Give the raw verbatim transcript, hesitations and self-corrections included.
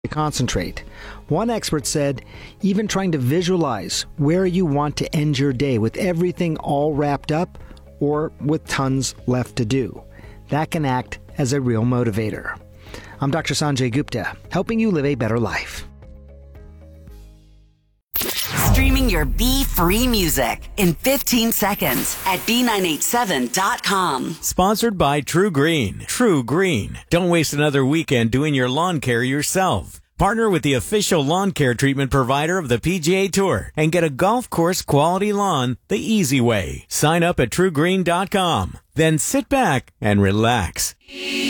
to concentrate. One expert said, even trying to visualize where you want to end your day with everything all wrapped up or with tons left to do, that can act as a real motivator. I'm Doctor Sanjay Gupta, helping you live a better life. Streaming your Be-Free music in fifteen seconds at B nine eight seven dot com. Sponsored by True Green. True Green. Don't waste another weekend doing your lawn care yourself. Partner with the official lawn care treatment provider of the P G A Tour and get a golf course quality lawn the easy way. Sign up at true green dot com. Then sit back and relax.